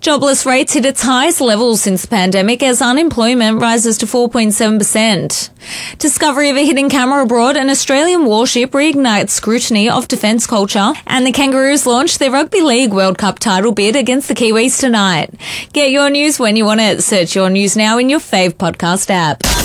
Jobless rates hit its highest level since the pandemic as unemployment rises to 4.7%. Discovery of a hidden camera aboard an Australian warship reignites scrutiny of defence culture, and the Kangaroos launched their Rugby League World Cup title bid against the Kiwis tonight. Get your news when you want it. Search Your News Now in your fave podcast app.